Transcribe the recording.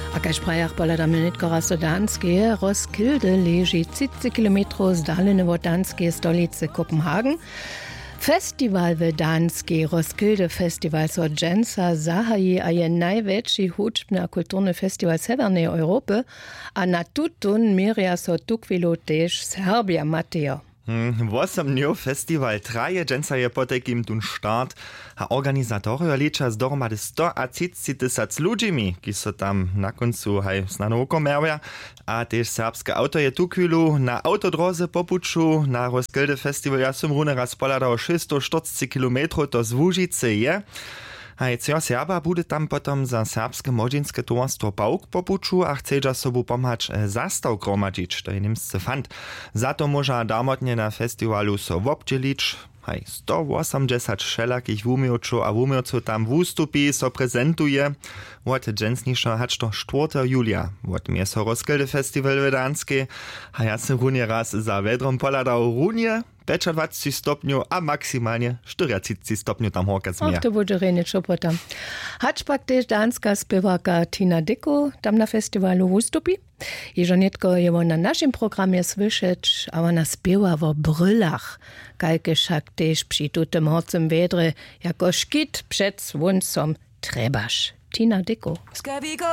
A kaj sprajach pola minutko so Danske, Roskilde leži 30 km zdalene od danske stolice Kopenhagen. Festival v Danske, Roskilde Festival so dženca zahaji a je najväčší hudžbny a kulturny festival Severnej Europy a na tutun mieria so tukvilu tež Serbia Mateo. 8 dňov festival traje, dženca je potekim tun štart a organizátori liča z dohromady 130 ľudźimi, ki so tam na koncu haj snano okomervia a tež serbské auto je tukvilu na autodroze popuču na Roskilde Festival. Ja som rune raz poladal 640 km to z Łužice je. A cio Serba bude tam potom za serbske młodzinske towarstwo Pauk popuču a chce sobu pomhać zastaw gromadzić, to je nimsce fand. Za to może damotnie na festiwalu so wobdzielić. Hej, 180 wszelakich wumioczu a wumioczu tam wustupi so prezentuje. Od dżensnisza hacz to 4. julia. Od miesto Roskilde Festival w Danske. A ja sam runie raz za wedrom poladał runie 25 stopniu a maksymalnie 40 stopniu tam horka zmija. Ach, to bude rejne čopota. Hacz pak tež danska spěvaka Tina Dicko tam na festivalu wustupi. Ježo netko je na našim programie slyšeć, a ona spěva vo brylach, kajke však tež při tutem horcem vedre jako škit před sluncom trebaš. Tina Dicko.